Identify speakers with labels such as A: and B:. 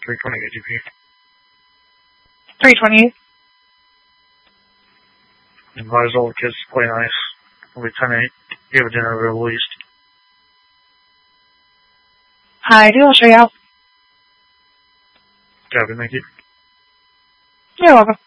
A: 320 AGP.
B: 320.
A: Advise all the kids to play nice. It'll be 10-8. You have a dinner released.
B: Hi, I'll show you out.
A: Copy, thank you.
B: You're welcome.